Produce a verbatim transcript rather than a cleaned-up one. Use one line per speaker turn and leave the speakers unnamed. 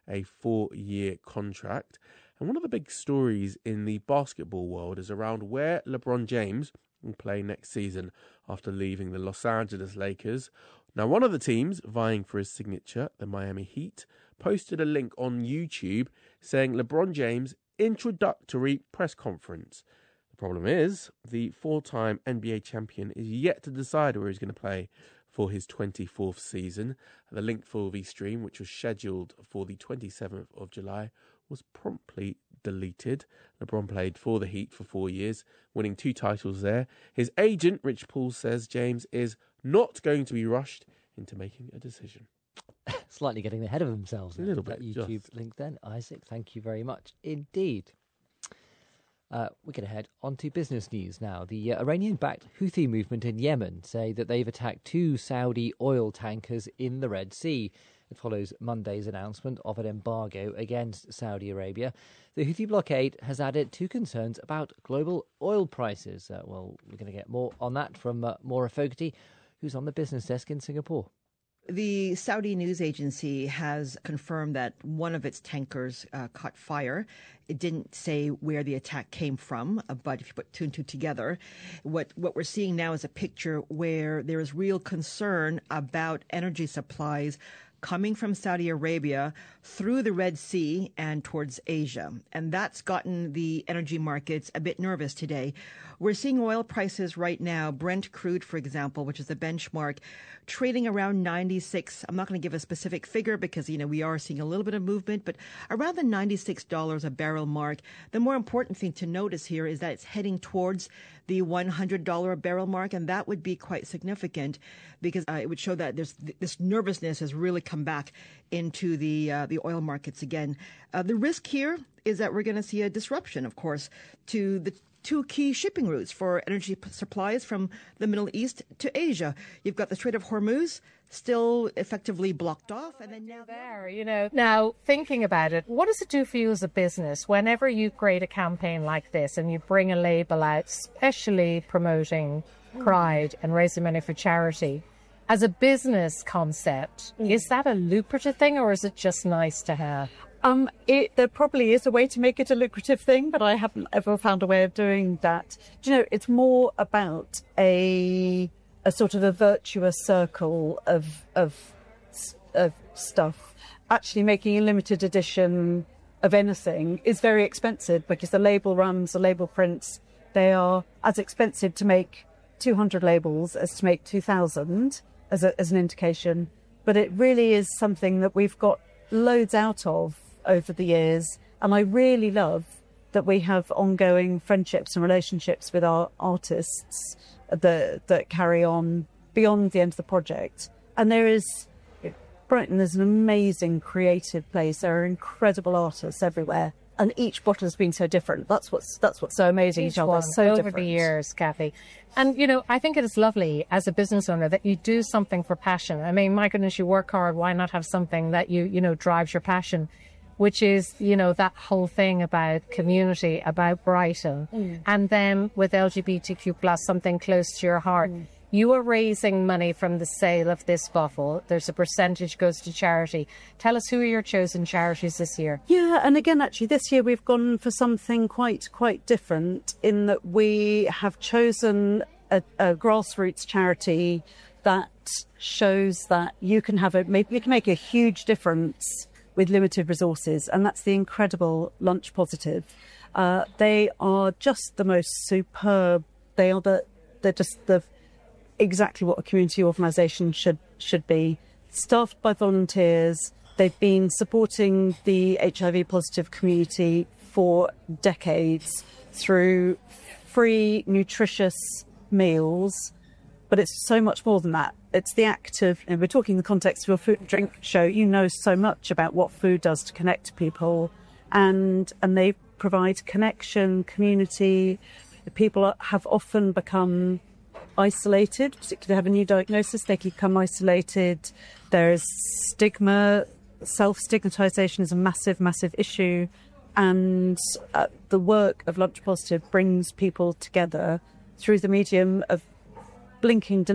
a four-year contract. And one of the big stories in the basketball world is around where LeBron James will play next season after leaving the Los Angeles Lakers. Now, one of the teams vying for his signature, the Miami Heat, posted a link on YouTube saying LeBron James' introductory press conference. The problem is, the four-time N B A champion is yet to decide where he's going to play for his twenty-fourth season. The link for the stream, which was scheduled for the twenty-seventh of July, was promptly deleted. LeBron played for the Heat for four years, winning two titles there. His agent, Rich Paul, says James is not going to be rushed into making a decision.
Slightly getting ahead of themselves.
A little
that
bit.
YouTube
just.
link then. Isaac, thank you very much indeed. Uh, we get ahead onto business news now. The uh, Iranian-backed Houthi movement in Yemen say that they've attacked two Saudi oil tankers in the Red Sea. It follows Monday's announcement of an embargo against Saudi Arabia. The Houthi blockade has added to concerns about global oil prices. Uh, well, we're going to get more on that from uh, Maura Fogarty, who's on the business desk in Singapore.
The Saudi news agency has confirmed that one of its tankers uh, caught fire. It didn't say where the attack came from, uh, but if you put two and two together, what, what we're seeing now is a picture where there is real concern about energy supplies coming from Saudi Arabia through the Red Sea and towards Asia. And that's gotten the energy markets a bit nervous today. We're seeing oil prices right now, Brent crude, for example, which is the benchmark, trading around ninety-six. I'm not going to give a specific figure because, you know, we are seeing a little bit of movement, but around the ninety-six dollars a barrel mark. The more important thing to notice here is that it's heading towards the one hundred dollars a barrel mark, and that would be quite significant because uh, it would show that there's th- this nervousness has really come back into the uh, the oil markets again. Uh, the risk here is that we're going to see a disruption, of course, to the two key shipping routes for energy p- supplies from the Middle East to Asia. You've got the Strait of Hormuz still effectively blocked off, and then now
there, you know. Now, thinking about it, what does it do for you as a business whenever you create a campaign like this and you bring a label out, especially promoting Pride and raising money for charity? As a business concept, is that a lucrative thing or is it just nice to have?
Um, it, there probably is a way to make it a lucrative thing, but I haven't ever found a way of doing that. Do you know, it's more about a a sort of a virtuous circle of of of stuff. Actually making a limited edition of anything is very expensive because the label runs, the label prints. They are as expensive to make two hundred labels as to make two thousand as, a, as an indication. But it really is something that we've got loads out of over the years. And I really love that we have ongoing friendships and relationships with our artists that, that carry on beyond the end of the project. And there is, Brighton is an amazing creative place. There are incredible artists everywhere. And each bottle has been so different. That's what's that's what's so amazing.
Each
each other
one,
so
over
different.
the years, Kathy. And, you know, I think it is lovely as a business owner that you do something for passion. I mean, my goodness, you work hard. Why not have something that you, you know, drives your passion, which is, you know, that whole thing about community, about Brighton. Mm. And then with L G B T Q plus, something close to your heart. Mm. You are raising money from the sale of this bottle. There's a percentage goes to charity. Tell us, who are your chosen charities this year?
Yeah, and again, actually, this year we've gone for something quite, quite different in that we have chosen a, a grassroots charity that shows that you can have a, you can make a huge difference with limited resources, and that's the incredible Lunch Positive. Uh, they are just the most superb. They are the, they're just the exactly what a community organisation should should be. Staffed by volunteers, they've been supporting the H I V positive community for decades through free, nutritious meals. But it's so much more than that. It's the act of, and we're talking in the context of a food and drink show, you know so much about what food does to connect people, and and they provide connection, community. People have often become isolated, particularly if they have a new diagnosis, they can become isolated. There's stigma, self-stigmatisation is a massive, massive issue. And uh, the work of Lunch Positive brings people together through the medium of blinking